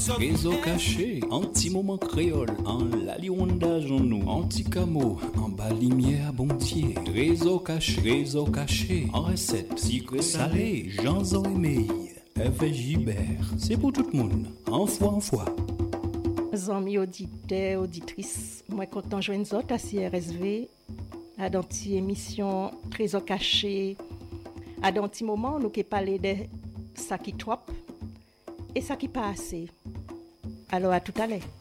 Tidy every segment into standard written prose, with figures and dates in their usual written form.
Réseau caché, anti-moment créole, en la liondage en nous, anti-camo, en bas lumière bontier. Réseau caché, en recette, sucré salé, Jean Zoémeille, F. Gilbert, c'est pour tout le monde, en fois. Amis auditeurs, auditrices, moi content joindre zot à CRSV, à danti émission Trésor caché, à danti moment nous qui parler de ça qui trop et ça qui pas assez. Alors à tout à l'heure.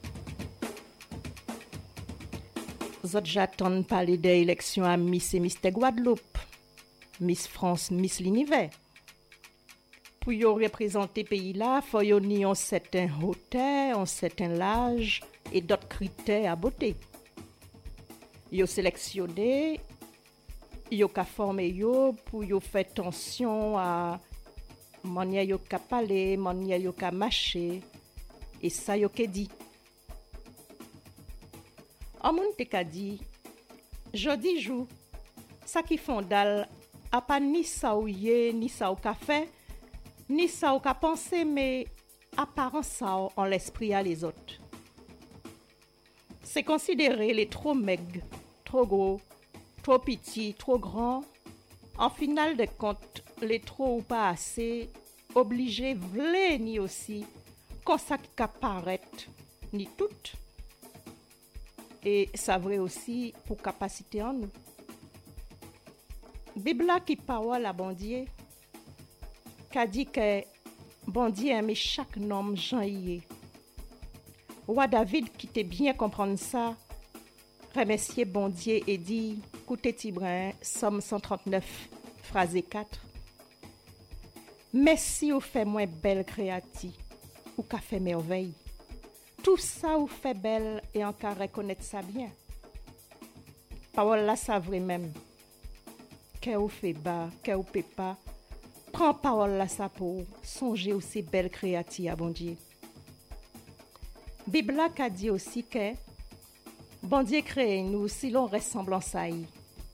Zot j'attends parler des élections à Miss et Mister Guadeloupe, Miss France, Miss l'univers. Pour y représenter pays là, faut y avoir un certain hauteur, un certain âge et d'autres critères à beauté. Yo sélectionné, yo ka formé yo pour yo faire attention à manière yo ka parler, manière yo ka marcher et ça yo ke dit. En moun te ka dit, jodi jou, ça qui fondal a pas ni ça ou yé, ni ça ou ka fait, ni ça ou ka penser, mais apparent ça en l'esprit à les autres. C'est considérer les trop maigres, trop gros, trop petits, trop grands. En final de compte, les trop ou pas assez, obligés v'lé ni aussi, qu'on ça qui apparaît, ni toutes. Et ça vrai aussi pour capacité en nous. Bible qui parle la bondier, qu'a dit que bondier aime chaque homme Jean y. Roi David qui te bien comprendre ça, remercier bondier et dit, écoutez Tibrin, Somme 139, phrase 4. Merci ou fait moins belle créative, ou qu'a fait merveille. Tout ça ou fait belle et encore reconnaître ça bien. Parole là ça vrai même. Qu'est ou fait bas, qu'est ou peut pas. Prends parole là ça pour songer aussi belle créative à bon Dieu. Bible a dit aussi que bon Dieu crée nous si l'on ressemblance à lui.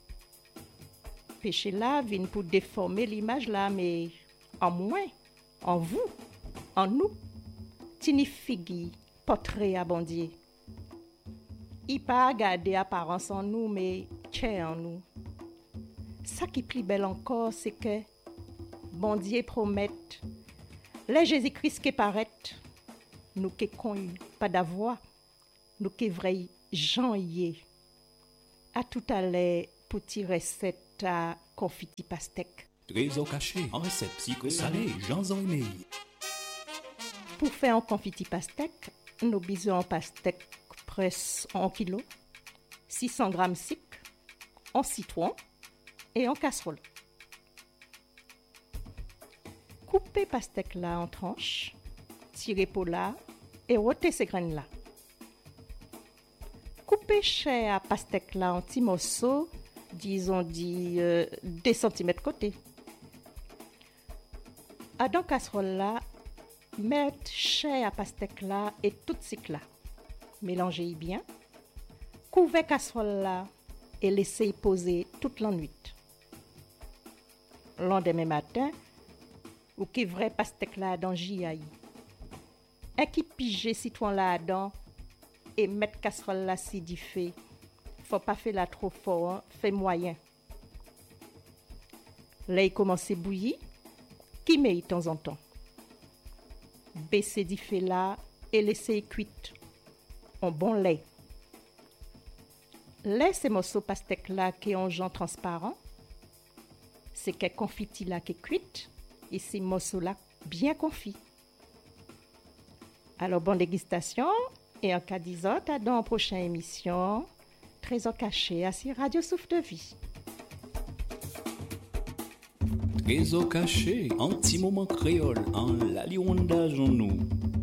Péché là vient pour déformer l'image là mais en moins, en vous, en nous, tini figi portrait à bon Dieu. Il pas garder apparence en nous mais tient en nous. Ça qui plus belle encore c'est que bon Dieu promet les Jésus-Christ qui paraît nous qui connu pas d'avoir nous qui vrai Jean yé. À tout à l'heure pour tirer recette à confiti pastèque. Trésor caché, en recette, sucré salé, Jean Zoémeille. Pour faire un confiti pastèque, nous besoin en pastèque presse 1 kg, 600 g sucre, en citron et en casserole. Coupez pastèque là en tranches, tirez pour là et rôtez ces graines là. Coupez chair à pastèque là en petits morceaux, disons 2 cm côté. À dans casserole là, mettez chair à pastèque là et tout cycle là. Mélangez bien. Couvrez casserole là et laissez poser toute la nuit. Le lendemain matin, ou qui vrai pastèque là dans j'y et qui pige citron là dedans et mettre casserole là si du fait. Faut pas faire là trop fort, hein? Fait moyen. Là il commence à bouillir, qui met de temps en temps. Baissez du fait là et laissez cuire en bon lait. Laissez morceau pastèque là qui est en jaune transparent. C'est que confiti là qui est cuite et ces morceaux là bien confits. Alors bonne dégustation et en cas d'isot à dans la prochaine émission Trésor caché à Radio Souffle de Vie. Trésor caché, anti-moment créole, en la liondage en nous.